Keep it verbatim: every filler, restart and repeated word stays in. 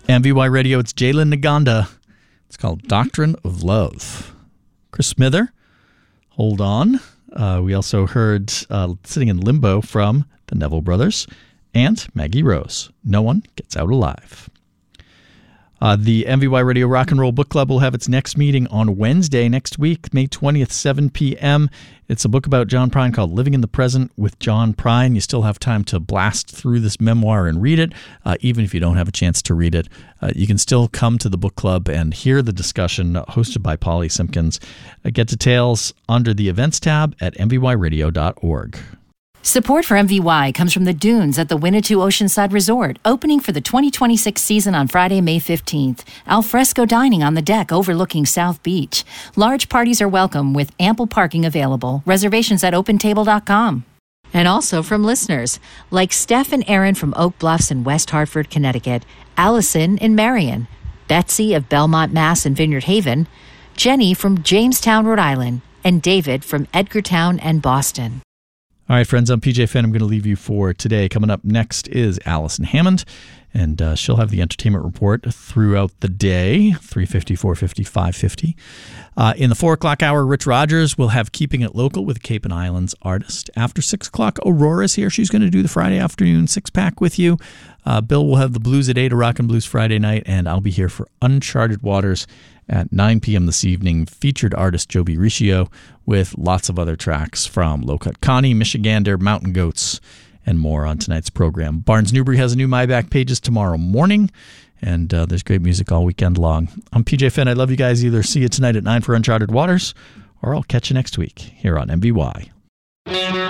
M V Y Radio, it's Jalen Naganda. It's called Doctrine of Love. Chris Smither, Hold On. Uh, we also heard uh, Sitting in Limbo from the Neville Brothers. And Maggie Rose, No One Gets Out Alive. Uh, the M V Y Radio Rock and Roll Book Club will have its next meeting on Wednesday next week, May twentieth, seven p.m. It's a book about John Prine called Living in the Present with John Prine. You still have time to blast through this memoir and read it. Uh, even if you don't have a chance to read it, uh, you can still come to the book club and hear the discussion hosted by Polly Simpkins. Uh, get details under the events tab at m v y radio dot org. Support for M V Y comes from the Dunes at the Winnetou Oceanside Resort, opening for the twenty twenty-six season on Friday, May fifteenth. Al fresco dining on the deck overlooking South Beach. Large parties are welcome with ample parking available. Reservations at open table dot com. And also from listeners like Steph and Aaron from Oak Bluffs in West Hartford, Connecticut, Allison in Marion, Betsy of Belmont, Mass. And Vineyard Haven, Jenny from Jamestown, Rhode Island, and David from Edgartown and Boston. All right, friends, I'm P J Fenn. I'm going to leave you for today. Coming up next is Allison Hammond, and uh, she'll have the entertainment report throughout the day, three fifty, four fifty, five fifty. Uh, in the four o'clock hour, Rich Rogers will have Keeping It Local with Cape and Islands artist. After six o'clock, Aurora's here. She's going to do the Friday afternoon six-pack with you. Uh, Bill will have the Blues at eight, a Rock and Blues Friday night, and I'll be here for Uncharted Waters at nine p.m. this evening. Featured artist Joby Riccio with lots of other tracks from Low Cut Connie, Michigander, Mountain Goats, and more on tonight's program. Barnes Newbury has a new My Back Pages tomorrow morning, and uh, there's great music all weekend long. I'm P J Fenn. I love you guys. Either see you tonight at nine for Uncharted Waters, or I'll catch you next week here on M V Y.